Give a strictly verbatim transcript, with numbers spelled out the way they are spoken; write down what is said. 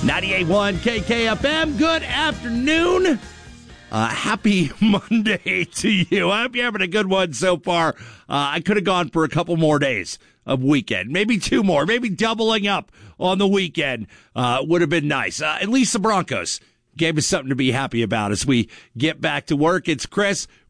ninety-eight point one K K F M, good afternoon. Uh, happy Monday to you. I hope you're having a good one so far. Uh, I could have gone for a couple more days of weekend, maybe two more, maybe doubling up on the weekend uh, would have been nice. Uh, at least the Broncos gave us something to be happy about as we get back to work. It's Chris,